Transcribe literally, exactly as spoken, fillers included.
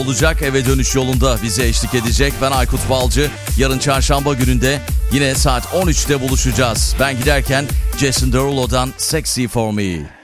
olacak. Eve dönüş yolunda bize eşlik edecek. Ben Aykut Balcı. Yarın çarşamba gününde yine saat on üçte buluşacağız. Ben giderken Jason Derulo'dan Sexy For Me.